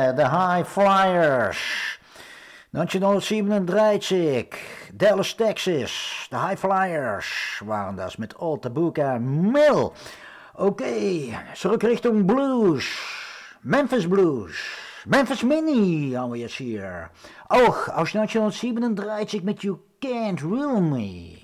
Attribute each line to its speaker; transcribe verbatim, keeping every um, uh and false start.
Speaker 1: de High Flyers. negentienhonderdsiebenunddreißig, Dallas, Texas. De High Flyers waren das mit Old Tabuka Mill. Okay, zurück Richtung Blues. Memphis Blues. Memphis Mini haben wir jetzt hier. Auch aus negentienhonderdsiebenunddreißig mit You Can't Rule Me.